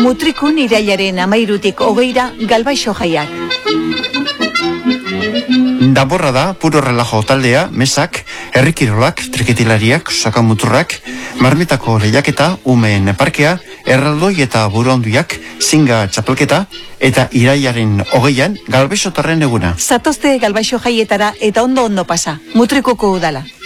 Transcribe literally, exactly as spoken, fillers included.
Mutrikun irailaren amairutik hogeira Galbaixo jaiak. Danborra da, puro relajo taldea, mesak, herrikirolak, triketilariak, sakamuturrak, marmitako lehiaketa, umeen parkea, erraldoi eta buruanduiak, zinga txapelketa, eta irailaren hogeian Galbaixotarren eguna. Zatozte Galbaixo jaietara eta ondo ondo pasa, Mutrikuko udala.